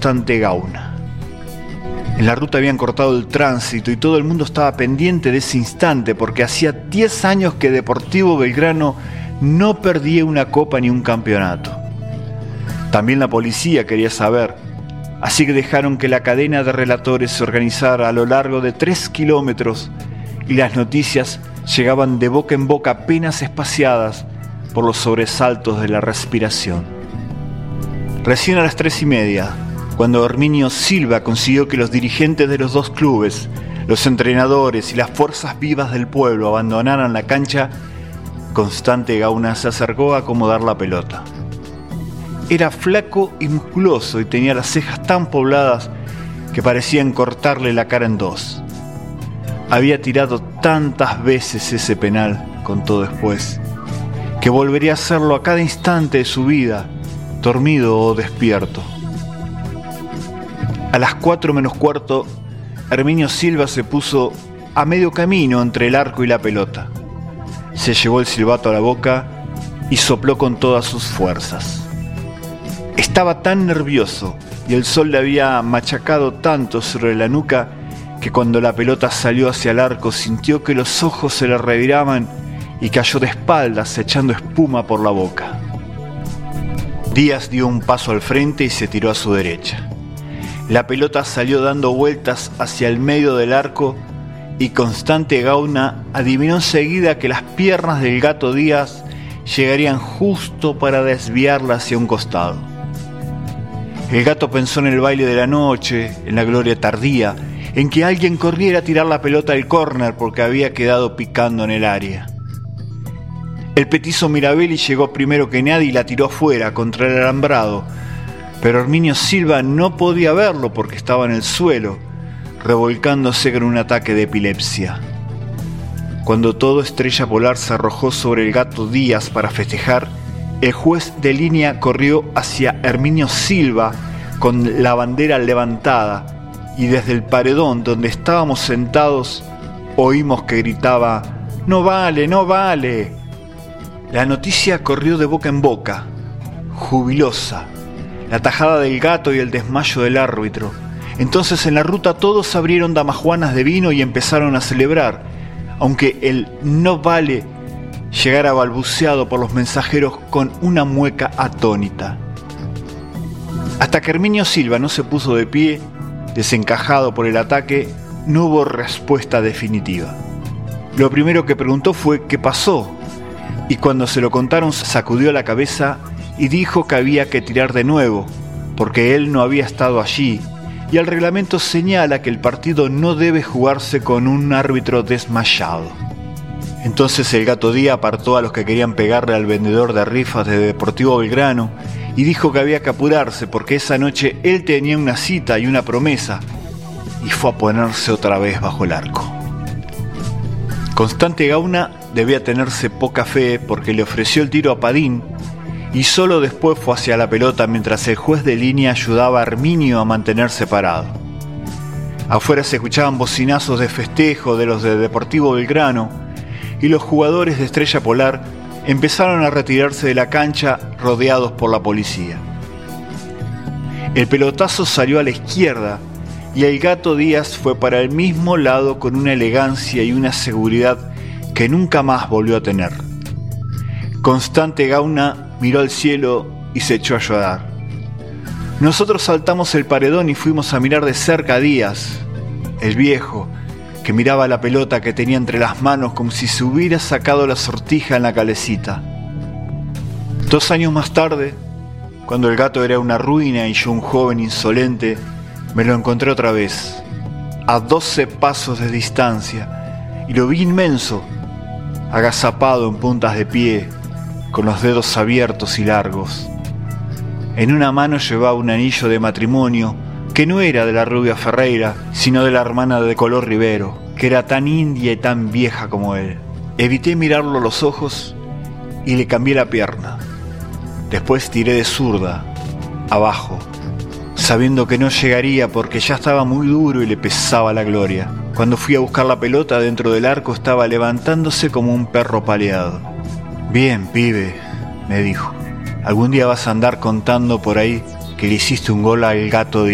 Constante Gauna. En la ruta habían cortado el tránsito y todo el mundo estaba pendiente de ese instante porque hacía 10 años que Deportivo Belgrano no perdía una copa ni un campeonato. También la policía quería saber, así que dejaron que la cadena de relatores se organizara a lo largo de 3 kilómetros y las noticias llegaban de boca en boca apenas espaciadas por los sobresaltos de la respiración. Recién a las 3:30, cuando Herminio Silva consiguió que los dirigentes de los dos clubes, los entrenadores y las fuerzas vivas del pueblo abandonaran la cancha, Constante Gauna se acercó a acomodar la pelota. Era flaco y musculoso y tenía las cejas tan pobladas que parecían cortarle la cara en dos. Había tirado tantas veces ese penal, contó después, que volvería a hacerlo a cada instante de su vida, dormido o despierto. A las 4 menos cuarto, Herminio Silva se puso a medio camino entre el arco y la pelota. Se llevó el silbato a la boca y sopló con todas sus fuerzas. Estaba tan nervioso y el sol le había machacado tanto sobre la nuca que cuando la pelota salió hacia el arco sintió que los ojos se le reviraban y cayó de espaldas echando espuma por la boca. Díaz dio un paso al frente y se tiró a su derecha. La pelota salió dando vueltas hacia el medio del arco y Constante Gauna adivinó enseguida que las piernas del Gato Díaz llegarían justo para desviarla hacia un costado. El Gato pensó en el baile de la noche, en la gloria tardía, en que alguien corriera a tirar la pelota al córner porque había quedado picando en el área. El petizo Mirabelli llegó primero que nadie y la tiró afuera contra el alambrado, pero Herminio Silva no podía verlo porque estaba en el suelo, revolcándose con un ataque de epilepsia. Cuando todo Estrella Polar se arrojó sobre el Gato Díaz para festejar, el juez de línea corrió hacia Herminio Silva con la bandera levantada y desde el paredón donde estábamos sentados oímos que gritaba «¡No vale, no vale!». La noticia corrió de boca en boca, jubilosa, la tajada del Gato y el desmayo del árbitro. Entonces en la ruta todos abrieron damajuanas de vino y empezaron a celebrar, aunque el «no vale» llegara balbuceado por los mensajeros con una mueca atónita. Hasta que Herminio Silva no se puso de pie, desencajado por el ataque, no hubo respuesta definitiva. Lo primero que preguntó fue ¿qué pasó? Y cuando se lo contaron sacudió la cabeza y dijo que había que tirar de nuevo, porque él no había estado allí, y el reglamento señala que el partido no debe jugarse con un árbitro desmayado. Entonces el Gato Díaz apartó a los que querían pegarle al vendedor de rifas de Deportivo Belgrano y dijo que había que apurarse porque esa noche él tenía una cita y una promesa, y fue a ponerse otra vez bajo el arco. Constante Gauna debía tenerse poca fe porque le ofreció el tiro a Padín y solo después fue hacia la pelota mientras el juez de línea ayudaba a Herminio a mantenerse parado. Afuera se escuchaban bocinazos de festejo de los de Deportivo Belgrano y los jugadores de Estrella Polar empezaron a retirarse de la cancha rodeados por la policía. El pelotazo salió a la izquierda y el Gato Díaz fue para el mismo lado con una elegancia y una seguridad que nunca más volvió a tener. Constante Gauna miró al cielo y se echó a llorar. Nosotros saltamos el paredón y fuimos a mirar de cerca a Díaz, el viejo, que miraba la pelota que tenía entre las manos como si se hubiera sacado la sortija en la calecita. 2 años más tarde, cuando el Gato era una ruina y yo un joven insolente, me lo encontré otra vez, a 12 pasos de distancia, y lo vi inmenso, agazapado en puntas de pie, con los dedos abiertos y largos. En una mano llevaba un anillo de matrimonio que no era de la rubia Ferreira, sino de la hermana de Color Rivero, que era tan india y tan vieja como él. Evité mirarlo a los ojos y le cambié la pierna. Después tiré de zurda, abajo, sabiendo que no llegaría porque ya estaba muy duro y le pesaba la gloria. Cuando fui a buscar la pelota dentro del arco estaba levantándose como un perro paleado. «Bien, pibe», me dijo, «algún día vas a andar contando por ahí que le hiciste un gol al Gato Díaz».